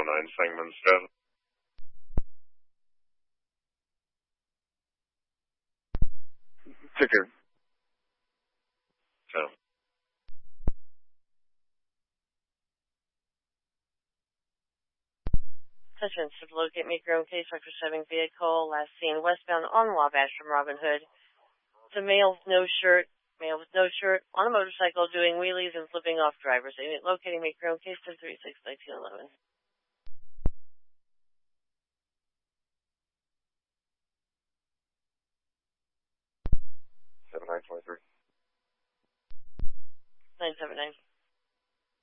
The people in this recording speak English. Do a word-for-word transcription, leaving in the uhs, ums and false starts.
nine Sangamon Ticker. ten. Attention, to locate, make your own case, Sector seven vehicle, last seen westbound on Wabash from Robin Hood. It's a male, no shirt, male with no shirt, on a motorcycle doing wheelies and flipping off drivers. Locating, make your own case, ten thirty-six nineteen eleven. seven nine twenty-three. nine seven nine.